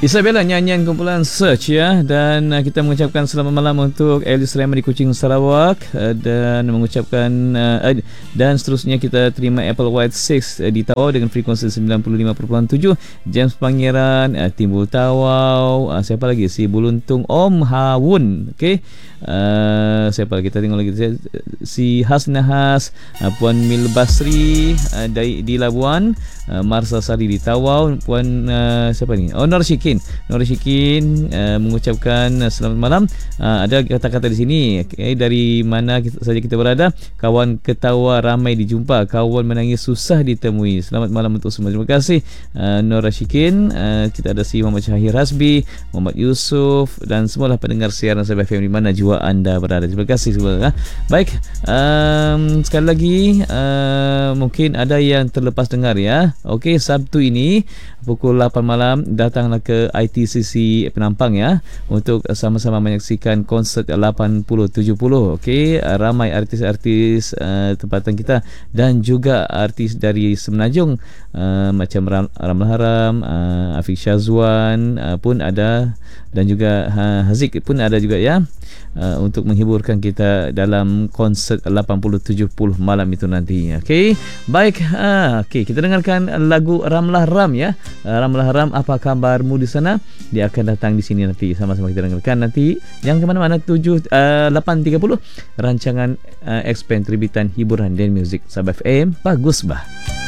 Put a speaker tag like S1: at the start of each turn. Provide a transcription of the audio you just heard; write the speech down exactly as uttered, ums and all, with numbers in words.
S1: Isabella nyanyian kumpulan Search ya. Dan uh, kita mengucapkan selamat malam untuk Elis Rema di Kuching, Sarawak, uh, dan mengucapkan uh, uh, dan seterusnya kita terima Apple White enam uh, di Tawau dengan frekuensi sembilan puluh lima perpuluhan tujuh, James Pangeran, uh, Timbul Tawau, uh, siapa lagi, si Buluntung Om Hawun, okey. Uh, siapa lagi kita tengok lagi, si Hasnahas, uh, Puan Mil Basri uh, di, di Labuan, uh, Marsa Sari di Tawau, Puan uh, siapa ni, oh Nur Syikin Nur Syikin uh, mengucapkan uh, selamat malam. uh, ada kata-kata di sini, okay, dari mana kita, saja kita berada, kawan ketawa ramai dijumpa, kawan menangis susah ditemui. Selamat malam untuk semua. Terima kasih uh, Nur Syikin. uh, kita ada si Muhammad Syahir Hasbi, Muhammad Yusuf dan semualah pendengar siaran Sabah F M di mana jua anda berada. Terima kasih semua. Ha? Baik, um, sekali lagi uh, mungkin ada yang terlepas dengar ya. Okey, Sabtu ini pukul lapan malam datanglah ke I T C C Penampang ya, untuk sama-sama menyaksikan konsert lapan puluh tujuh puluh. Okey, ramai artis-artis uh, tempatan kita dan juga artis dari Semenanjung, uh, macam Ram, Ramlah Haram, uh, Afiq Syazwan uh, pun ada, dan juga uh, Haziq pun ada juga ya, uh, untuk menghiburkan kita dalam konsert lapan puluh tujuh puluh malam itu nanti. Okey, baik, uh, okey, kita dengarkan lagu Ramlah Ram ya. uh, Ramlah Ram, apa kabarmu di sana? Dia akan datang di sini nanti, sama-sama kita dengarkan nanti. Jangan ke mana-mana. tujuh uh, lapan tiga puluh rancangan uh, Expand Terbitan Hiburan dan Muzik Sabah F M. Bagus bah.